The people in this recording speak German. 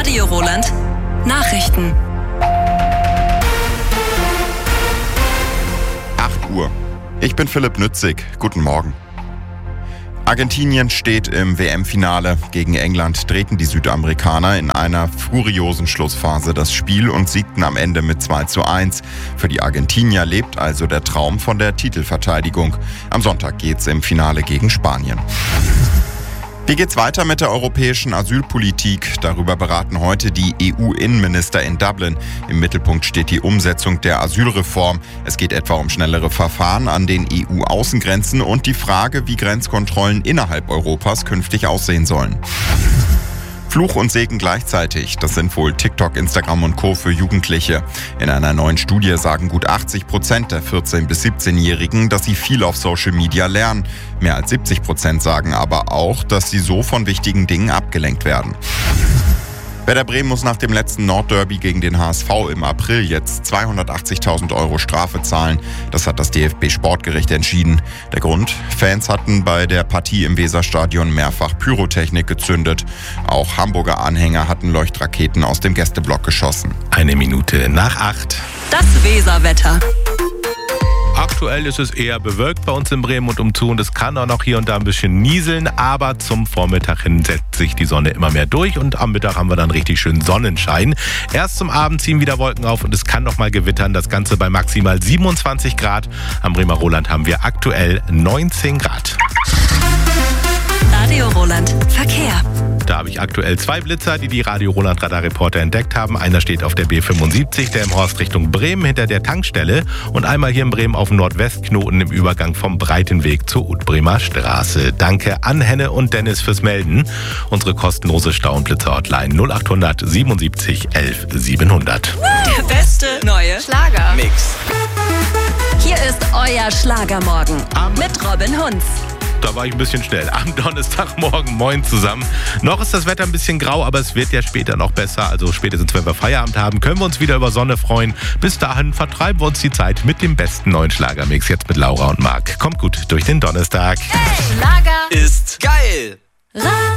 Radio Roland. Nachrichten. 8 Uhr. Ich bin Philipp Nützig. Guten Morgen. Argentinien steht im WM-Finale. Gegen England drehten die Südamerikaner in einer furiosen Schlussphase das Spiel und siegten am Ende mit 2:1. Für die Argentinier lebt also der Traum von der Titelverteidigung. Am Sonntag geht's im Finale gegen Spanien. Wie geht's weiter mit der europäischen Asylpolitik? Darüber beraten heute die EU-Innenminister in Dublin. Im Mittelpunkt steht die Umsetzung der Asylreform. Es geht etwa um schnellere Verfahren an den EU-Außengrenzen und die Frage, wie Grenzkontrollen innerhalb Europas künftig aussehen sollen. Fluch und Segen gleichzeitig. Das sind wohl TikTok, Instagram und Co. für Jugendliche. In einer neuen Studie sagen gut 80% der 14- bis 17-Jährigen, dass sie viel auf Social Media lernen. Mehr als 70% sagen aber auch, dass sie so von wichtigen Dingen abgelenkt werden. Werder Bremen muss nach dem letzten Nordderby gegen den HSV im April jetzt 280.000 € Strafe zahlen. Das hat das DFB-Sportgericht entschieden. Der Grund? Fans hatten bei der Partie im Weserstadion mehrfach Pyrotechnik gezündet. Auch Hamburger Anhänger hatten Leuchtraketen aus dem Gästeblock geschossen. 7:01. Das Weserwetter. Aktuell ist es eher bewölkt bei uns in Bremen und umzu und es kann auch noch hier und da ein bisschen nieseln, aber zum Vormittag hin setzt sich die Sonne immer mehr durch und am Mittag haben wir dann richtig schön Sonnenschein. Erst zum Abend ziehen wieder Wolken auf und es kann noch mal gewittern, das Ganze bei maximal 27 Grad. Am Bremer Roland haben wir aktuell 19 Grad. Radio Roland. Verkehr. Da habe ich aktuell 2 Blitzer, die die Radio Roland Radarreporter entdeckt haben. Einer steht auf der B75, der im Horst Richtung Bremen hinter der Tankstelle und einmal hier in Bremen auf dem Nordwestknoten im Übergang vom Breitenweg zur Utbremer Straße. Danke an Henne und Dennis fürs Melden. Unsere kostenlose Stau- und Blitzer-Hotline 0800 77 11 700. Der beste neue Schlagermix. Hier ist euer Schlagermorgen mit Robin Hunz. Da war ich ein bisschen schnell. Am Donnerstagmorgen, moin zusammen. Noch ist das Wetter ein bisschen grau, aber es wird ja später noch besser. Also spätestens, wenn wir Feierabend haben, können wir uns wieder über Sonne freuen. Bis dahin vertreiben wir uns die Zeit mit dem besten neuen Schlagermix. Jetzt mit Laura und Marc. Kommt gut durch den Donnerstag. Hey, Schlager Ist geil.